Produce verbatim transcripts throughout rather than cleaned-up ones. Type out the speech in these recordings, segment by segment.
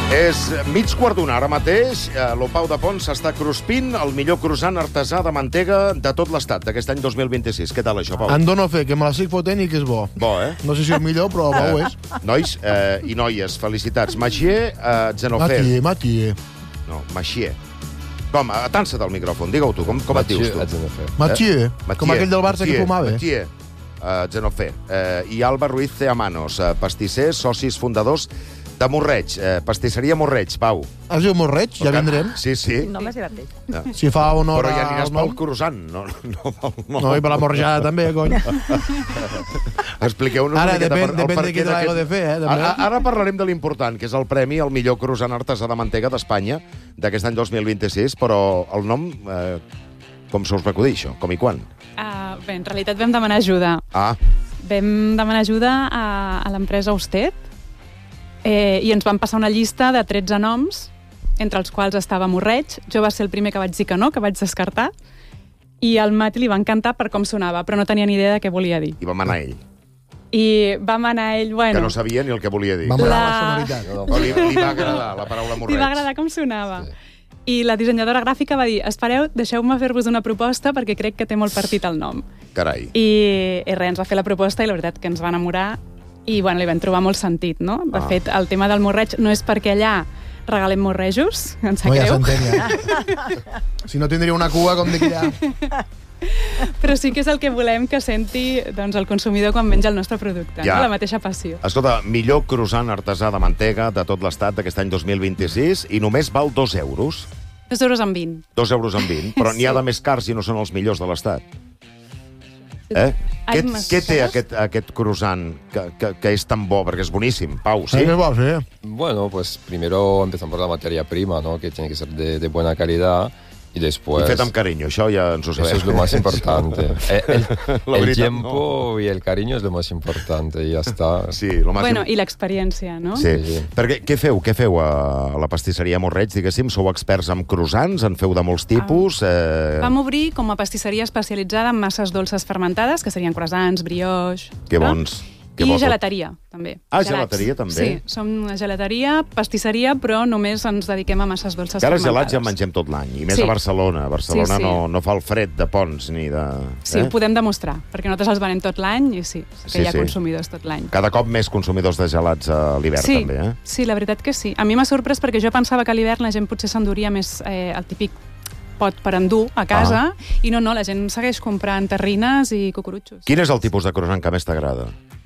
És mig quart d'una ara mateix. L'Opau de Pons s'està cruspint el millor croissant artesà de mantega de tot l'estat d'aquest any dos mil vint-i-sis. Què tal, això, Pau? En dono fe, que me la estic fotent i que és bo. Bo, eh? No sé si és millor, però bo ho és. Nois eh, i noies, felicitats. Machier, eh, Xenofer. Matier, Matier. No, Machier. Com? Atansa't al micròfon, digue-ho tu. Com, com et dius tu? Matier, com aquell del Barça que fumava. Matier, uh, Xenofer. Uh, I Alba Ruiz Ceamanos, uh, pastissers, socis fundadors de Morreig, eh, pastisseria Morreig, Pau. Es diu Morreig? Ja vindrem? Sí, sí. No m'has divertit. Ja. Si fa honor Però ja aniràs al pel nom. croissant, no, no, no, No, i per la morjada també, cony. Expliqueu-nos Ara una miqueta depèn, per, el depèn per de què qui te l'hago d'aquest- de fer, eh, també. Ara, ara parlarem de l'important, que és el premi al millor croissant artesà de mantega d'Espanya d'aquest any dos mil vint-i-sis, però el nom, eh, com se us va acudir, això? Com i quan? Uh, bé, en realitat vam demanar ajuda. Ah, Vam demanar ajuda a, a l'empresa Usted eh, i ens van passar una llista de tretze noms, entre els quals estava Morreig. Jo va ser el primer que vaig dir que no, que vaig descartar, i al Mati li va encantar per com sonava, però no tenia ni idea de què volia dir. i vam anar ell, I vam anar ell, bueno... que no sabia ni el que volia dir. Vam anar a La- la sonoritat. O li, li va agradar la paraula Li Morreig. va agradar com sonava. Sí. I la dissenyadora gràfica va dir, espereu, deixeu-me fer-vos una proposta perquè crec que té molt partit el nom. Carai. I, i res, ens va fer la proposta i la veritat que ens va enamorar i bueno, li vam trobar molt sentit, no? De Ah. fet, el tema del morreig no és perquè allà regalem morrejos, em sap No, ja greu, s'entén, ja. Si no tindria una cua, com dic ja. però sí que és el que volem que senti doncs, el consumidor quan menja el nostre producte, Ja. no? La mateixa passió. Escolta, millor croissant artesà de mantega de tot l'estat d'aquest any dos mil vint-i-sis i només val dos euros. Dos euros amb vint. Dos euros amb vint. Però n'hi ha de més cars i no són els millors de l'estat. Eh? Ai, Què, mas- què té aquest, aquest croissant que, que, que és tan bo? Perquè és boníssim. Pau, Sí? sí? Que és bo, sí. Bueno, pues primero empezamos por la materia prima, ¿no? Que tiene que ser de, de buena calidad y después... I fet amb carinyo, això ja ens ho sabem. Eso es lo más importante. El, el- La el veritat, tiempo y el cariño es lo más importante y ya está. Sí, lo màxim... Bueno, i l'experiència, no? Sí. Sí. Perquè què feu? Què feu a la pastisseria Morreig, diguéssim? Sou experts en croissants? En feu de molts tipus? Eh... Vam obrir com a pastisseria especialitzada en masses dolces fermentades, que serien croissants, brioix... Que no? bons. Que I bo tot. gelateria, també. Ah, Gelats. gelateria, també? Sí, som una gelateria, pastisseria, però només ens dediquem a masses dolces Que ara fermentades. gelats ja en mengem tot l'any, i més Sí. a Barcelona. A Barcelona Sí, sí. No, no fa el fred de Pons ni de... Sí, ho podem demostrar, perquè nosaltres els venem tot l'any i sí, que Sí, hi ha sí. consumidors tot l'any. Cada cop més consumidors de gelats a l'hivern, Sí, també, eh? sí, la veritat que sí. A mi m'ha sorprès perquè jo pensava que a l'hivern la gent potser s'enduria més eh, el típic pot per endur a casa, Ah. i no, no, la gent segueix comprant terrines i cucurutxos. Quin és el tipus de croissant que més t'agrada?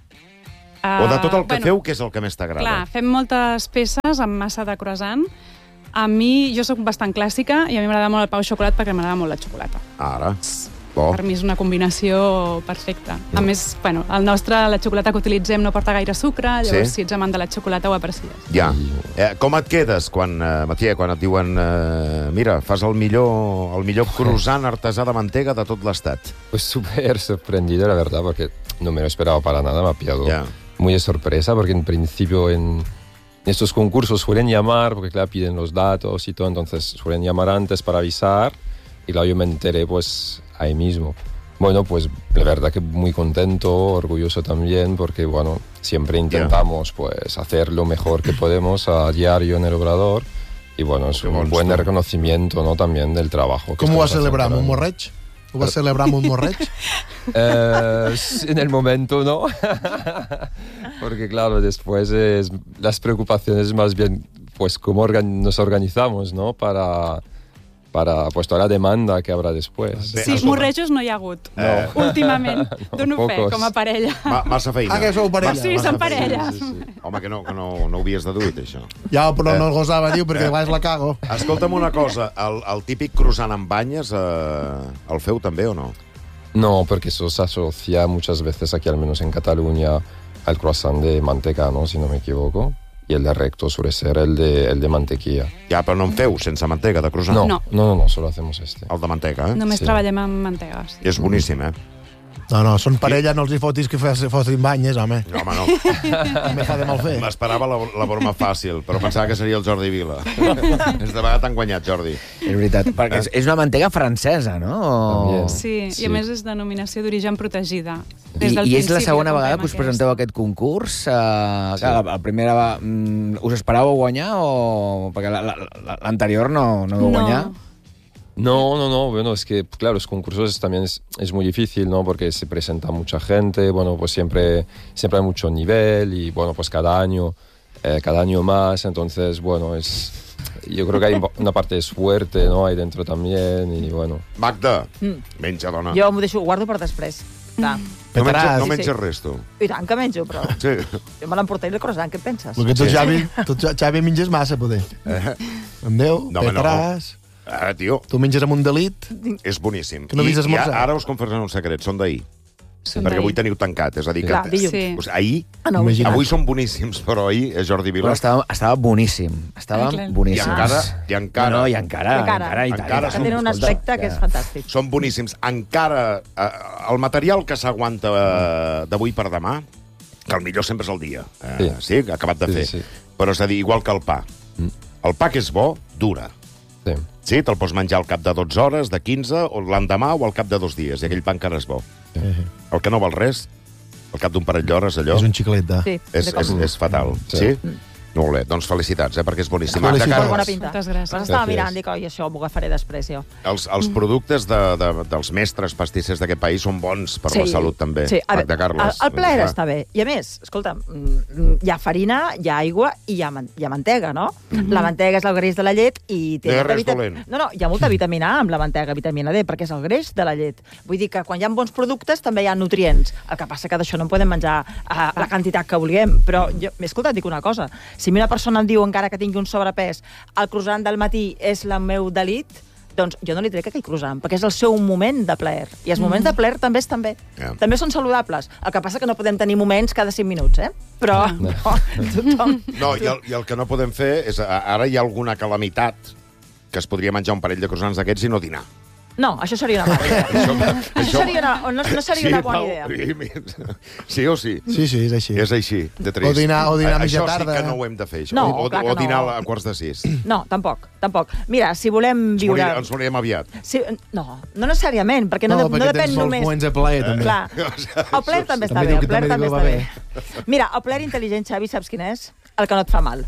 Uh, O de tot el que feu, què és el que més t'agrada? Clar, fem moltes peces amb massa de croissant. A mi, jo sóc bastant clàssica i a mi m'agrada molt el pau xocolat perquè m'agrada molt la xocolata. Ara. Bo. Per mi és una combinació perfecta. A més, bueno, el nostre, la xocolata que utilitzem no porta gaire sucre, llavors Sí? si ets amant de la xocolata ho aprecies. Ja. Eh, com et quedes quan, eh, Matia, quan et diuen eh, mira, fas el millor, el millor croissant artesà de mantega de tot l'estat? Pues súper sorprendido, la verdad, porque no me lo esperaba para nada, me ha pillado Ya. muy de sorpresa, porque en principio en estos concursos suelen llamar, porque claro, piden los datos y todo, entonces suelen llamar antes para avisar, y claro, yo me enteré pues ahí mismo. Bueno, pues la verdad que muy contento, orgulloso también, porque bueno, siempre intentamos pues hacer lo mejor que podemos a diario en el Obrador, y bueno, es Qué un bonito. buen reconocimiento, ¿no? También del trabajo. que Com ho va estamos celebrar, amb haciendo un cada año. morreig? Ho va celebrar amb un morreig? Eh, en el momento no, porque claro, después es, las preocupaciones más bien, pues cómo organ- nos organizamos, ¿no? Para, para pues toda la demanda que habrá después. Bé, Sí, escolta. morrejos no hi ha hagut, Eh. últimament. Dono fe, pocos. com a parella. Ma massa feina. Ah, que sou parella. Massa- Sí, massa som feina. parella. Sí, sí, sí. Home, que no, que no, no ho havies deduït, això. Ja, però no el gosava, diu, perquè de vegades la cago. Escolta'm una cosa, el, el típic croissant amb banyes, eh, el feu també o no? No, porque eso se asocia muchas veces aquí, al menos en Cataluña, al croissant de manteca, ¿no? Si no me equivoco. Y el de recto suele ser el de, el de mantequilla. Ja, però no en feu sense mantega, de croissant? No, No. no, no, no, solo hacemos este. El de mantega, eh? Només Sí. treballem amb mantegues. És boníssim, eh? No, no, són parella, no els hi fotis que fossin banyes, home. No, home, no. Me fa de mal fer. M'esperava la, la broma fàcil, però pensava que seria el Jordi Vila. És de vegades t'han guanyat, Jordi. És veritat, perquè és, és una mantega francesa, no? O... Sí, Sí. i a més és denominació d'origen protegida. I, I és la segona vegada que us presenteu a aquest concurs? Uh, sí. La, la primera va... Mm, us esperàveu guanyar o... Perquè l'anterior no, no vau guanyar? No. No, no, no, bueno, es que, claro, los concursos también es, es muy difícil, ¿no? Porque se presenta mucha gente, bueno, pues siempre, siempre hay mucho nivel y, bueno, pues cada año, eh, cada año más, entonces, bueno, es... Yo creo que hay una parte de suerte, ¿no? Ahí dentro también y, bueno... Magda, Mm. menja, dona. Jo m'ho deixo, ho guardo per després. Clar. No menges, no Sí, menges sí. res, tu. I tant que menjo, però Sí. jo me l'emportaré el croissant, què et penses? Perquè tu, Xavi, tu, Xavi, menges massa, poder. Eh? Amb Déu, No, home, no. petràs... Ah, tio, Tu menges amb un delit? és boníssim. Que no havies I, i esmorzat. ara us confessaré un secret, són d'ahir. Són Perquè d'ahir. avui teniu tancat, és a dir, que... Clar, dilluns. Sí. Pues ahir, Ah, no, Imagina't. avui són boníssims, però ahir és Jordi Vila. Però estava, estava boníssim. Estava Ah, clar. I boníssim. encara, i encara, No, no, i encara, I encara. encara, i tant, Encara i que tant. tenen un Escolta, aspecte que és fantàstic. són boníssims. Encara, eh, el material que s'aguanta eh, d'avui per demà, que el millor sempre és el dia. Eh, sí. Sí. sí, acabat de Sí, fer. sí. Però és a dir, igual que el pa. Mm. El pa que és bo, dura. Sí. Sí, te'l pots menjar al cap de dotze hores, de quinze, o l'endemà o al cap de dos dies, i aquell pa encara és bo. El que no val res, al cap d'un parell d'hores, allò, És un xiclet de... Sí, és, de com. és, és fatal. Sí? Sí. sí? Molt bé, doncs felicitats, eh, perquè és boníssim. Felicitats. Magda Molt bona Carles, pinta. Moltes gràcies. Les estava Gràcies. mirant, dic, oi, això m'ho agafaré després, jo. els, els productes de, de, dels mestres pastissers d'aquest país són bons per la salut, també. Sí, a Magda veure, Carles. el, el plaer Clar. està bé. I a més, escolta, mm, hi ha farina, hi ha aigua i hi ha, man- hi ha mantega, no? La mantega és el greix de la llet i... té No hi ha molta res vita- dolent. No, no, hi ha molta vitamina A amb la mantega, vitamina D, perquè és el greix de la llet. Vull dir que quan hi ha bons productes també hi ha nutrients. El que passa que d'això no en podem menjar a la quantitat que vulguem. Però, jo, escolta, et dic una cosa. Si a mi una persona em diu, encara que tingui un sobrepès, el croissant del matí és el meu delit, doncs jo no li trec aquell croissant, perquè és el seu moment de plaer. I els moments de plaer també estan bé. Ja. També són saludables. El que passa que no podem tenir moments cada cinc minuts, eh? Però, però tothom... No, i el, i el que no podem fer és... a- Ara hi ha alguna calamitat que es podria menjar un parell de croissants d'aquests i no dinar. No, això seria una mala idea. Això, Això seria una, no, no seria una bona idea. idea. Sí o sí? Sí, sí, és així. És així, de trist. O dinar- o dinar a mitja Això tarda. sí que no ho hem de fer, això. No, o, clar o, que o dinar no. a quarts de sis. No, tampoc, tampoc. Mira, si volem Ens viure... morirem, ens morirem aviat. Si, no, no necessàriament, perquè no, No, de, perquè no depèn tens molts només... moments de plaer, també. Clar, el plaer també està També bé, diu el que plaer també també diu està que bé. va Mira, el plaer intel·ligent, Xavi, saps quin és? El que no et fa mal.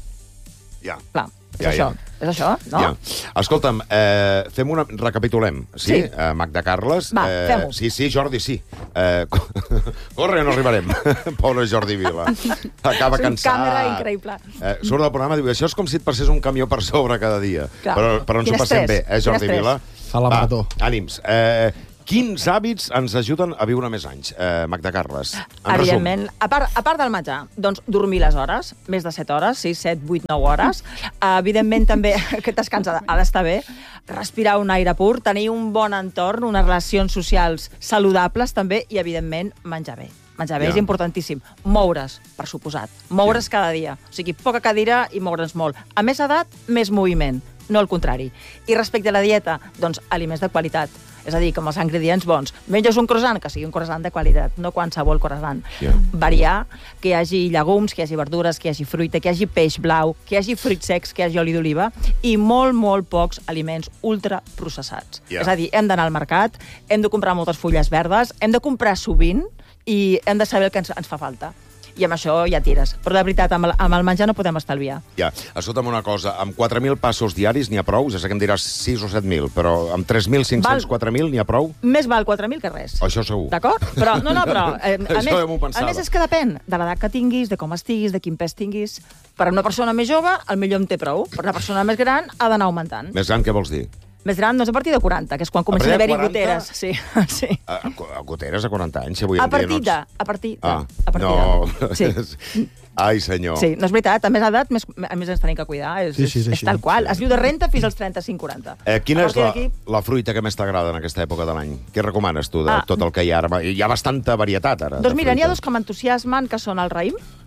Ja. Clar, és Ja, això. ja. És això, no? Ja. Escolta'm, eh, fem una... recapitulem, sí? Sí. Eh, Magda Carles. Va, eh, fem-ho. Sí, sí, Jordi, sí. Eh, corre, no arribarem. Pobre Jordi Vila. Acaba És un cansat. càmera increïble. Eh, surt del programa i diu, això és com si et passés un camió per sobre cada dia. Clar. Però, però ens Quin ho passem estrès, bé, eh, quin Jordi estrès. Vila? Fa la Va, marató. ànims. Eh, quins hàbits ens ajuden a viure més anys, eh, Magda Carles? En Evidentment, a part, a part del menjar, doncs dormir les hores, més de set hores, sis, set, vuit, nou hores. Uh, evidentment també aquest descans ha ha d'estar bé, respirar un aire pur, tenir un bon entorn, unes relacions socials saludables també i evidentment menjar bé. Menjar bé Ja. és importantíssim. Moure's, per suposat. Moure's cada dia. O sigui, poca cadira i moure'ns molt. A més edat, més moviment, no el contrari. I respecte a la dieta, doncs aliments de qualitat. És a dir, com els ingredients bons. Menges un croissant, que sigui un croissant de qualitat, no qualsevol croissant. Ja. Variar, que hi hagi llegums, que hi hagi verdures, que hi hagi fruita, que hi hagi peix blau, que hi hagi fruits secs, que hi hagi oli d'oliva i molt, molt pocs aliments ultraprocessats. Ja. És a dir, hem d'anar al mercat, hem de comprar moltes fulles verdes, hem de comprar sovint i hem de saber el que ens, ens fa falta. I amb això ja tires. Però de veritat, amb el, amb el menjar no podem estalviar. Ja, escolta'm una cosa, amb quatre mil passos diaris n'hi ha prou? Ja sé que em diràs sis o set mil, però amb tres mil cinc-cents, Val. quatre mil n'hi ha prou? Més val quatre mil que res. Això segur. D'acord? Però, no, no, però... Eh, a, Això més, ja m'ho pensava. a més, és que depèn de l'edat que tinguis, de com estiguis, de quin pes tinguis. Per a una persona més jove, el millor en té prou. Per a una persona més gran, ha d'anar augmentant. Més gran, què vols dir? Més gran, doncs a partir de quaranta, que és quan comencen a partir de haver-hi quaranta? goteres. Sí, sí. A, a goteres a quaranta anys, avui A en dia. partir de... no ets- A partir de... Ah, a partir no. de. Sí. Ai, senyor. Sí, no és veritat, a més edat, més, a més ens tenim que cuidar, és, Sí, sí, és és, és així. tal qual. Es viu de renta fins als trenta-cinc quaranta. Eh, quina A és partir la, d'aquí- la fruita que més t'agrada en aquesta època de l'any? Què recomanes tu de Ah. tot el que hi ha ara? Hi ha bastanta varietat, ara. Doncs de mira, n'hi ha fruita. dos que m'entusiasmen, que són el raïm,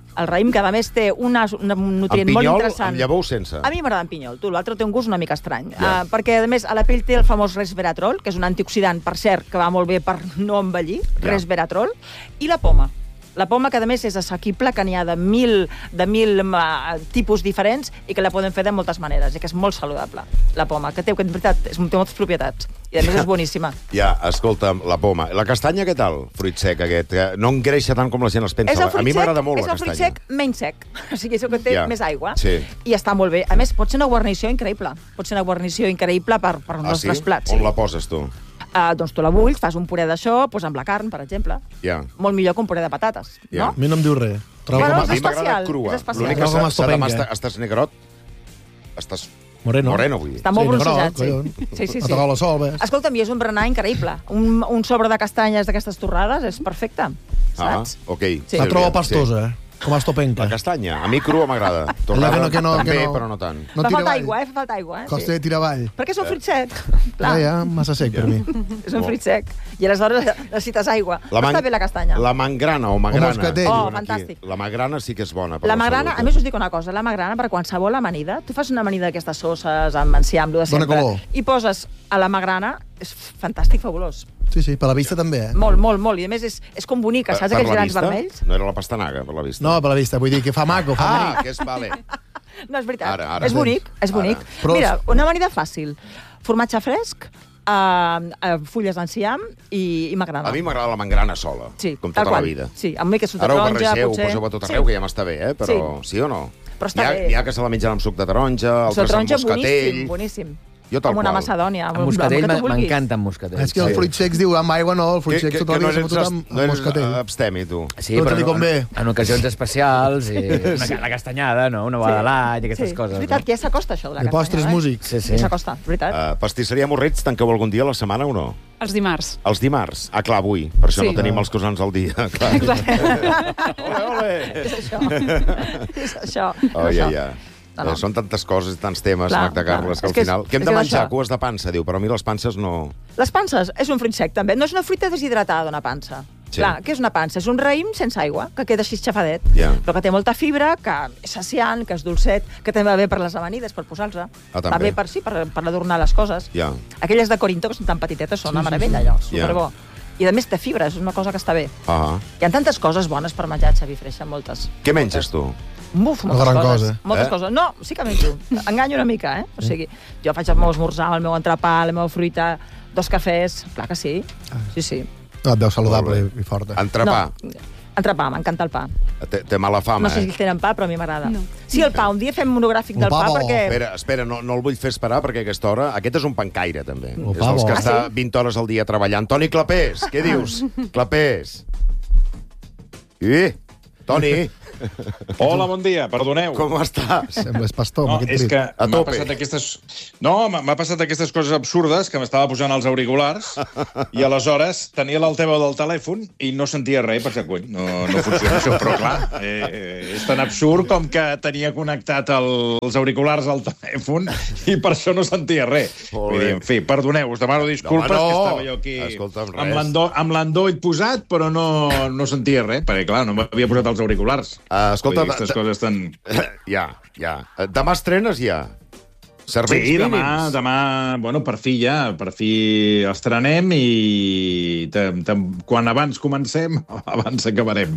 El raïm, que a més té una, una, un nutrient amb molt pinyol, interessant. amb llavor o sense? A mi m'agrada amb pinyol, tu. L'altre té un gust una mica estrany. Ja. Uh, perquè, a més, a la pell té el famós resveratrol, que és un antioxidant, per cert, que va molt bé per no envellir, Ja. resveratrol, i la poma. La poma, que a més és assequible, que n'hi ha de mil, de mil uh, tipus diferents i que la podem fer de moltes maneres, i que és molt saludable, la poma, que té, que en veritat és, té moltes propietats, i a més és boníssima. Ja, escolta'm, la poma. La castanya, què tal? Fruit sec, aquest. Que no engreixa tant com la gent es pensa. És el A mi fruit sec, m'agrada molt és la el fruit castanya. sec menys sec, o sigui, és el que té Ja. més aigua, Sí. i està molt bé. A més, pot ser una guarnició increïble, pot ser una guarnició increïble per, per els Ah, sí? nostres plats. On la poses, tu? Uh, doncs tu la bulls, fas un puré d'això, doncs amb la carn, per exemple. Ja. Molt millor que un puré de patates, Ja. no? A mi no em diu res. Trobo Bueno, com A a... mi és m'agrada especial, crua. és especial. L'únic que No com s'ha- s'ha de estopenca. mastar- estàs negrot? Estàs Moreno. moreno, vull dir. Està molt Sí, brossejat, negrot, sí. collons. Sí, sí, A sí. tocar la sol, ves. Escolta'm, i és un berenar increïble. Un, un sobre de castanyes d'aquestes torrades és perfecte, Ah, saps? ok. Sí. La trobo Sí. pastosa, eh? Com a estopenca. La castanya, a mi crua m'agrada. Allò Torrada que no, que no, també, que no. però no tant. No fa tira falta avall. aigua, eh? Fa falta aigua, eh? Costa de tirar avall. Perquè és un fruit sec. Ja, Clar, ja, massa sec per mi. és un fruit sec. I aleshores necessites aigua. La Però man- està bé la castanya. La mangrana o magrana. moscatell. Oh, diuen aquí. fantàstic. La magrana sí que és bona per La la magrana, salut. a més us dic una cosa, la magrana per qualsevol amanida, tu fas una amanida d'aquestes sosses amb enciam, de sempre, color. i poses a la magrana, és fantàstic, fabulós. Sí, sí, per la vista també, eh? Molt, molt, molt. I a més és, és com bonica, saps Per aquells la grans vista? vermells? No era la pastanaga, per la vista. No, per la vista, vull dir que fa maco, fa Ah, bonic. que és vale. No, és veritat. Ara, ara. És bonic, és bonic. Ara. Però- Mira, una amanida fàcil. Formatge fresc, uh, uh, fulles d'enciam i, i magrana. A mi m'agrada la mangrana sola, Sí, com tal tota la qual. vida. Sí, amb mica suc de Ara ho taronja, barregeu, ho potser. poseu a tot arreu, Sí. que ja m'està bé, eh? Però sí, o no? Però està Hi ha, bé. hi ha que se la mengen amb suc de taronja, Suc de altres amb taronja, moscatell. boníssim, boníssim. Jo tal Com una qual. macedònia. Amb moscatell el que tu vulguis. m'encanta amb moscatell. És que el Sí. fruit sec es diu amb aigua, no, el fruit Que, sec que, tota que la no vida eres, s'ha fotut amb, no amb eres moscatell. abstemi, tu. Sí, Tot però li en, convé. en, en ocasions especials, i una, la castanyada, no? Una vegada a l'any, aquestes sí. coses. És veritat no? que ja s'acosta això de la De postres castanya, músics. Sí, sí. Eh? S'acosta, és veritat. Uh, pastisseria Morrits, tanqueu algun dia a la setmana o no? Els dimarts. Els dimarts. Ah, clar, avui. Per això Sí. no tenim els croissants al dia. Clar. Ole, ole! És això. és això. Oh, és ja, això. ja. No, no. Eh, Són tantes coses, tants temes, Clar, Magda clar. Carles, que És al que és- final... Què hem és de que és menjar? això. Cues de pansa, diu, però a mi les panses no... Les panses és un fruit sec, també. No és una fruita deshidratada, una pansa. Sí. Clar, què és una pansa? És un raïm sense aigua, que queda així xafadet, Ja. però que té molta fibra, que és saciant, que és dolcet, que també va bé per les amanides, per posar-se. Ah, també. va bé per, sí, per, per adornar les coses. Ja. Aquelles de Corinto, que són tan petitetes, són una meravella, allò, superbo. I a més té fibra, és una cosa que està bé. Ah, Hi ha tantes coses bones per menjar, Xavi Freixa, moltes. què menges tu? Buf, Una moltes gran coses. cosa. Moltes Eh? coses. No, sí que menjo. Enganyo una mica, eh? O sigui, jo faig el meu esmorzar, el meu entrepà, la meva fruita, dos cafès, clar que sí. Sí, sí. No, et veu saludable Molt i forta. Entrepà. No, entrepà, m'encanta el pa. Té, té mala fama, No sé si eh? ells tenen pa, però a mi m'agrada. No. Sí, el pa. Un dia fem monogràfic Un del pa pa, bo. perquè... Espera, espera, no, no el vull fer esperar, perquè a aquesta hora... Aquest és un pancaire, també. Oh, és pa dels bo. que Ah, està sí? vint hores al dia treballant. Toni Clapés, què dius? Clapés. I, Toni, Hola, bon dia, perdoneu. com estàs? Sembles pastor, No, amb aquest és crit. que A m'ha tope. passat aquestes... No, m'ha m'ha passat aquestes coses absurdes que m'estava posant els auriculars i aleshores tenia l'altaveu del telèfon i no sentia res, per cui no, no funciona això. Però clar, eh, eh, és tan absurd com que tenia connectat el, els auriculars al telèfon i per això no sentia res. Molt Vull dir, bé. en fi, perdoneu, us demano disculpes, No, home, no. que estava jo aquí Escolta'm, res. amb l'endó- amb l'endoll posat, però no, no sentia res, perquè clar, no m'havia posat els auriculars. Uh, escolta, Vull dir, aquestes coses tan... ja, ja. Demà estrenes ja? Serveis Sí, demà, mínims? demà, bueno, per fi ja, per fi estrenem i te, te, quan abans comencem, abans acabarem.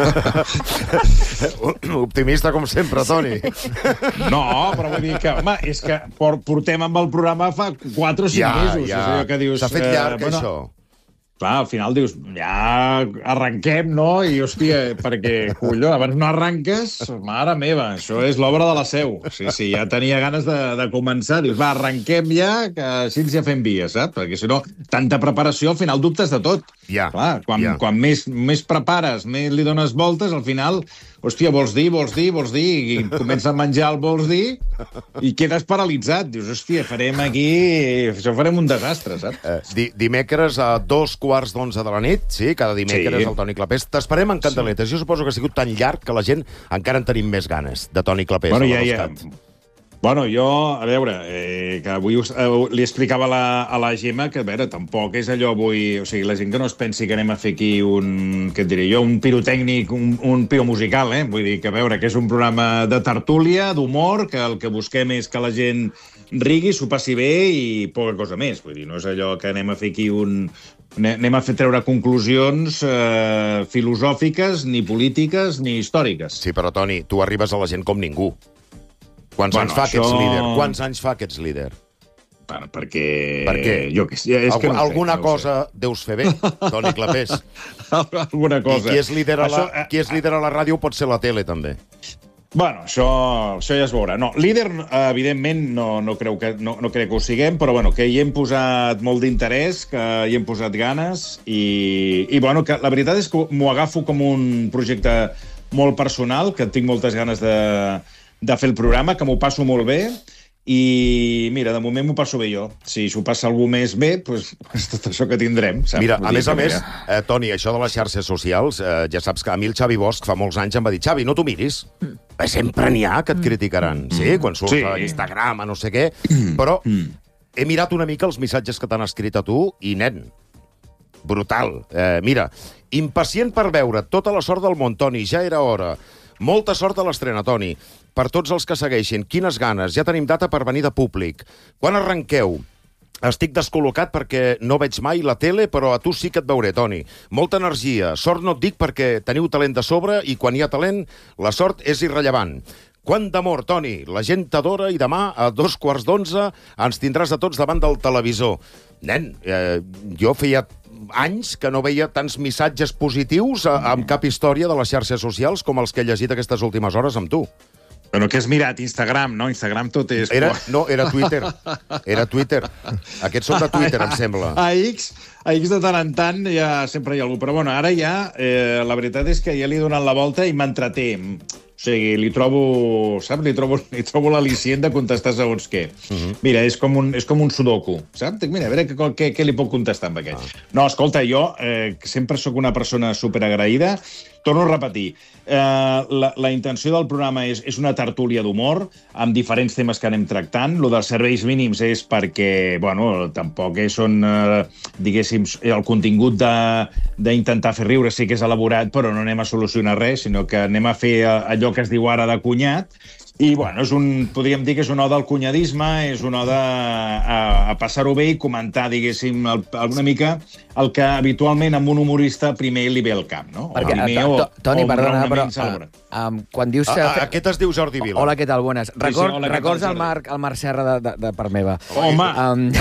Optimista com sempre, Toni. No, però vull dir que, home, és que por, portem amb el programa fa quatre o cinc Ja, mesos. ja. És allò que dius... S'ha fet eh, llarg, bueno, això. Clar, al final dius, ja arrenquem, no? I, hòstia, perquè, colló, abans no arranques, mare meva, això és l'obra de la Seu. Sí, sí, ja tenia ganes de, de començar. Dius, va, arrenquem ja, que així ja fem via, saps? Perquè, si no, tanta preparació, al final dubtes de tot. Ja, Clar, quan, ja. quan més, més prepares, més li dones voltes, al final, hòstia, vols dir, vols dir, vols dir, i comença a menjar el vols dir, i quedes paralitzat. Dius, hòstia, farem aquí... Això farem un desastre, saps? Eh, di dimecres a dos quarts d'onze de la nit, sí, cada dimecres Sí. el Toni Clapés. T'esperem en Candeletes. Jo suposo que ha sigut tan llarg que la gent encara en tenim més ganes, de Toni Clapés. Bueno, a ja, la ja. Rescat. Bueno, jo, a veure, eh, que avui us, eh, li explicava a la, a la Gemma que, a veure, tampoc és allò avui... O sigui, la gent que no es pensi que anem a fer aquí un, què et diré jo, un pirotècnic, un, un piromusical, eh? Vull dir que, a veure, que és un programa de tertúlia, d'humor, que el que busquem és que la gent rigui, s'ho passi bé i poca cosa més. Vull dir, no és allò que anem a fer aquí un... Anem a fer treure conclusions eh, filosòfiques, ni polítiques, ni històriques. Sí, però, Toni, tu arribes a la gent com ningú. Quants Bueno, anys fa això- que ets líder? Quants anys fa que ets líder? Bueno, perquè... Per què? Jo que sé, és Algu que no ho sé, alguna no ho sé. cosa deus fer bé, Toni Clapés. Alguna I cosa. qui és, líder a la, Això, eh, qui és líder a la ràdio pot ser la tele, també. Bueno, això, això ja es veurà. No, líder, eh, evidentment, no, no, creu que, no, no crec que ho siguem, però bueno, que hi hem posat molt d'interès, que hi hem posat ganes, i, i bueno, que la veritat és que m'ho agafo com un projecte molt personal, que tinc moltes ganes de, de fer el programa, que m'ho passo molt bé, i mira, de moment m'ho passo bé jo. Si s'ho passa algú més bé, doncs pues, tot això que tindrem. Saps? Mira, Vull a dir més a que més, mira. eh, Toni, això de les xarxes socials, eh, ja saps que a mi el Xavi Bosch fa molts anys em va dir Xavi, no t'ho miris, eh, sempre n'hi ha que et criticaran. Sí, quan surts Sí. a Instagram, a no sé què, però he mirat una mica els missatges que t'han escrit a tu i, nen, brutal. Eh, mira, impacient per veure tota la sort del món, Toni, ja era hora. Molta sort a l'estrena, Toni. Per tots els que segueixin, quines ganes. Ja tenim data per venir de públic. Quan arrenqueu? Estic descol·locat perquè no veig mai la tele, però a tu sí que et veuré, Toni. Molta energia. Sort no et dic perquè teniu talent de sobre i quan hi ha talent, la sort és irrellevant. Quant d'amor, Toni. La gent t'adora i demà, a dos quarts d'onze, ens tindràs a tots davant del televisor. Nen, eh, jo feia anys que no veia tants missatges positius a, amb cap història de les xarxes socials com els que he llegit aquestes últimes hores amb tu. Però que has mirat Instagram, no? Instagram tot és... Era, no, era Twitter. Era Twitter. Aquests són de Twitter, em sembla. A X, a X de tant en tant ja sempre hi ha algú. Però bueno, ara ja, eh, la veritat és que ja li he donat la volta i m'entreté. O sigui, li trobo, saps? Li trobo, li trobo l'al·licient de contestar segons què. Uh -huh. Mira, és com un, és com un sudoku, saps? Dic, mira, a veure què, què, què li puc contestar amb aquest. Ah. No, escolta, jo eh, sempre sóc una persona superagraïda. Torno a repetir, eh, la, la intenció del programa és, és una tertúlia d'humor amb diferents temes que anem tractant. Lo dels serveis mínims és perquè, bueno, tampoc és on, eh, diguéssim, el contingut d'intentar fer riure sí que és elaborat, però no anem a solucionar res, sinó que anem a fer allò que es diu ara de cunyat. I, bueno, és un, podríem dir que és una oda al cunyadisme, és una oda a, a passar-ho bé i comentar, diguéssim, el, una mica el que habitualment amb un humorista primer li ve al cap, no? Perquè, o primer, to, to, Toni, o un perdona, però raonament uh, um, quan dius... Ah, ah, aquest es diu Jordi Vila. Hola, què tal? Bones. Record, sí, hola, què records tal, el Jordi? Marc, el Marc Serra de, de, de part meva. Home! Um,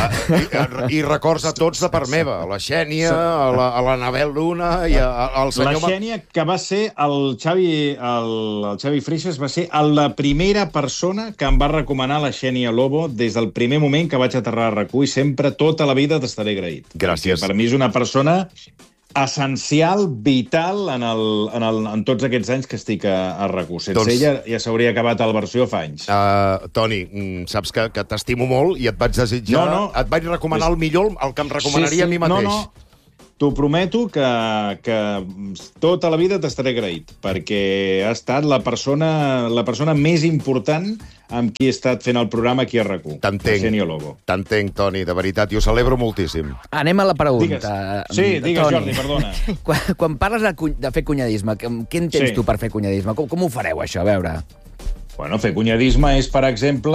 I, I records a tots de part meva. A la Xènia, a la- a l'Anabel Luna i a, al La senyor... Ma- Xènia, que va ser el Xavi, el, el Xavi Freixas, va ser la primera persona que em va recomanar la Xènia Lobo des del primer moment que vaig aterrar a RAC u i sempre, tota la vida, t'estaré agraït. Gràcies. Per mi és una persona essencial, vital, en, el, en, el, en tots aquests anys que estic a, a RAC u. Sense Doncs- ella ja s'hauria acabat el versió fa anys. Uh, Toni, mm, saps que, que t'estimo molt i et vaig desitjar... No, no. Et vaig recomanar el millor, el que em recomanaria a mi mateix. No, no. T'ho prometo que, que tota la vida t'estaré agraït, perquè ha estat la persona, la persona més important amb qui he estat fent el programa aquí a RAC u. T'entenc. Xènia Lobo. T'entenc, Toni, de veritat, i ho celebro moltíssim. anem a la pregunta. Digues. Sí, digues, Toni. Jordi, perdona. Quan, quan parles de, cu- de fer cunyadisme, què, què entens Sí. tu per fer cunyadisme? Com, com ho fareu, això? A veure... Bueno, fer cunyadisme és, per exemple,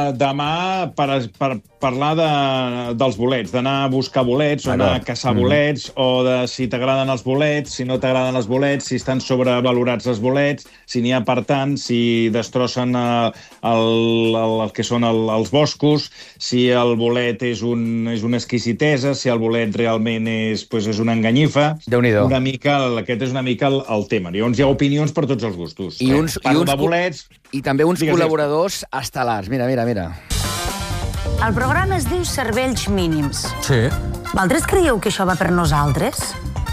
demà per, per parlar de, dels bolets, d'anar a buscar bolets, o anar a caçar bolets, o de si t'agraden els bolets, si no t'agraden els bolets, si estan sobrevalorats els bolets, si n'hi ha per tant, si destrossen eh, el, el, el que són el, els boscos, si el bolet és, un, és una exquisitesa, si el bolet realment és, pues, és una enganyifa. Déu-n'hi-do. Una mica, aquest és una mica el, el tema. Llavors hi ha opinions per tots els gustos. I uns, i Parlo uns, de bolets... I també uns Digues, col·laboradors estel·lars. Mira, mira, mira. El programa es diu Cervells Mínims. Sí. Vosaltres creieu que això va per nosaltres?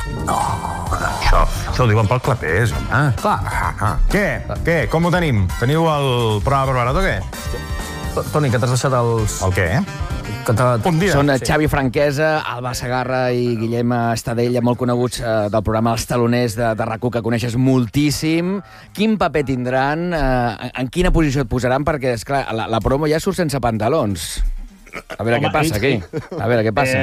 Això, això ho diuen pel clapés, home. Clar. Què? Què? Com ho tenim? Teniu el programa preparat o què? Toni, que t'has deixat els... El què, eh? Que Un dia. Són sí. Xavi Franquesa, Alba Segarra i Guillem Estadella, molt coneguts eh, del programa Els Taloners de, de RAC u, que coneixes moltíssim. Quin paper tindran? Eh, en quina posició et posaran? Perquè, esclar, la, la promo ja surt sense pantalons. A veure, Home, què passa aquí? A veure, què passa?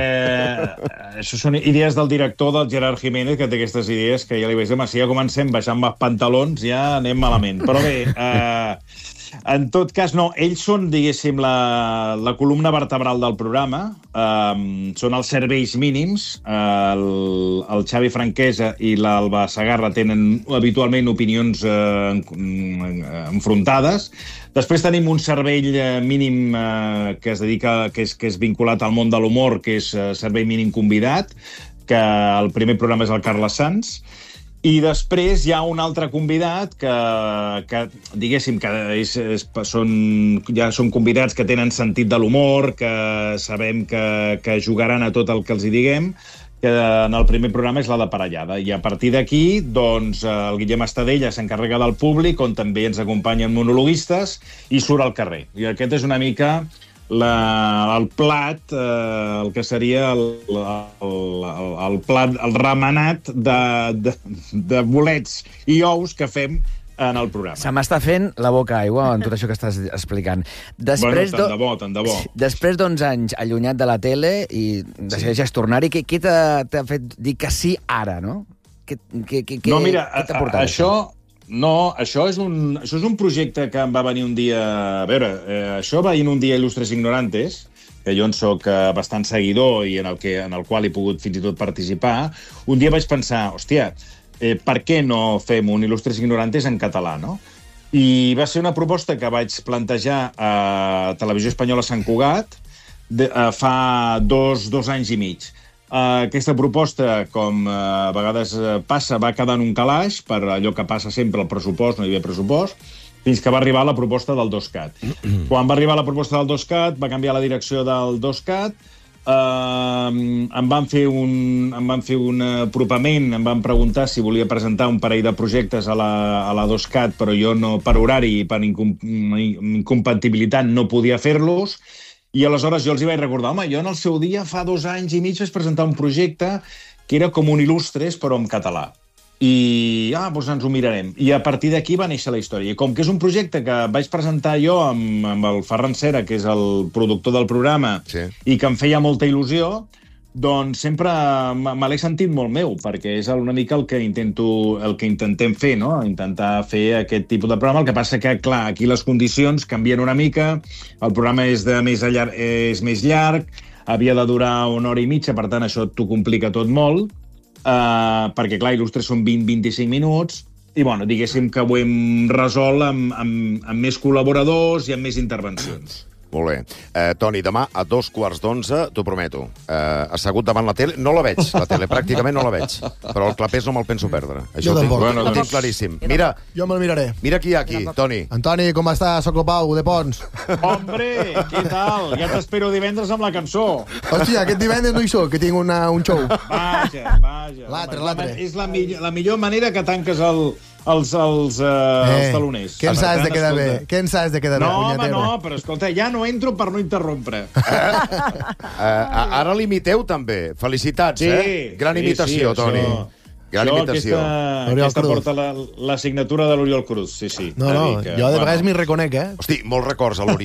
Eh, això són idees del director, del Gerard Jiménez, que té aquestes idees que ja li vaig dir, si ja comencem baixant els pantalons, ja anem malament. Però bé, eh, en tot cas, no, ells són, diguéssim, la, la columna vertebral del programa, eh, són els serveis mínims, eh, el, el Xavi Franquesa i l'Alba Segarra tenen habitualment opinions eh, enfrontades. Després tenim un cervell mínim eh, que es dedica, que és, que és vinculat al món de l'humor, que és eh, servei mínim convidat, que el primer programa és el Carles Sans, i després hi ha un altre convidat que, que diguéssim, que és, és, són, ja són convidats que tenen sentit de l'humor, que sabem que, que jugaran a tot el que els hi diguem, que en el primer programa és la de parellada. I a partir d'aquí, doncs, el Guillem Estadella s'encarrega del públic, on també ens acompanyen monologuistes, i surt al carrer. I aquest és una mica la, el plat, eh, el que seria el, el, el, el plat, el remenat de, de, de bolets i ous que fem en el programa. Se m'està fent la boca aigua en tot això que estàs explicant. Després bueno, tant de bo, tant de bo. Després d'onze anys allunyat de la tele i decideixes tornar-hi, què, què t'ha fet dir que sí ara, no? Què, què, què, no, mira, què t'ha portat? Això, no, això és, un, això és un projecte que em va venir un dia... A veure, eh, això va venir un dia Il·lustres Ignorantes, que jo en soc eh, bastant seguidor i en el, que, en el qual he pogut fins i tot participar. Un dia vaig pensar, hòstia, Eh, per què no fem un Il·lustres Ignorantes en català, no? I va ser una proposta que vaig plantejar a Televisió Espanyola Sant Cugat de, uh, fa dos, dos anys i mig. Uh, aquesta proposta, com uh, a vegades uh, passa, va quedar en un calaix, per allò que passa sempre al pressupost, no hi havia pressupost, fins que va arribar la proposta del DOSCAT. Quan va arribar la proposta del DOSCAT, va canviar la direcció del DOSCAT, Uh, em van fer un, em van fer un apropament, em van preguntar si volia presentar un parell de projectes a la, a la DOSCAT, però jo no, per horari i per incom incompatibilitat no podia fer-los, i aleshores jo els hi vaig recordar, home, jo en el seu dia, fa dos anys i mig, vaig presentar un projecte que era com un Il·lustres, però en català. I, ah, doncs ens ho mirarem. I a partir d'aquí va néixer la història. I com que és un projecte que vaig presentar jo amb, amb el Ferran Cera, que és el productor del programa, sí, i que em feia molta il·lusió, doncs sempre me l'he sentit molt meu, perquè és una mica el que intento, el que intentem fer, no? Intentar fer aquest tipus de programa. El que passa que, clar, aquí les condicions canvien una mica, el programa és, de més, llarg, és més llarg, havia de durar una hora i mitja, per tant, això t'ho complica tot molt, Uh, perquè, clar, Il·lustres són vint a vint-i-cinc minuts, i, bueno, diguéssim que ho hem resolt amb, amb, amb més col·laboradors i amb més intervencions. Molt bé. Eh, Toni, demà a dos quarts d'onze, t'ho prometo, eh, assegut davant la tele, no la veig, la tele, pràcticament no la veig, però el clapés no me'l penso perdre. Això Jo ho tinc, tampoc. bueno, ho tinc claríssim. Mira, Jo me'l miraré. mira qui hi ha aquí, Toni. Antoni, com estàs? Soc el Pau, de Pons. Hombre, què tal? Ja t'espero divendres amb la cançó. Hòstia, aquest divendres no hi soc, que tinc una, un show. Vaja, vaja. L'altre, Home, l'altre. És la, millor, la millor manera que tanques el, els, els, uh, els taloners. Què ens Per has tant, de quedar bé? escolta. Què ens has de quedar bé, No, home, punyetero? no, però escolta, ja no entro per no interrompre. Eh, ara l'imiteu, també. Felicitats, Sí, eh? Gran sí, imitació, sí, Toni. això- Gran Això, imitació. Aquesta, Oriol aquesta Cruz. porta la, la signatura de l'Oriol Cruz, sí, sí. No, Ha no, dit que, jo de bueno, vegades m'hi reconec, eh? Hosti, molts records a l'Oriol.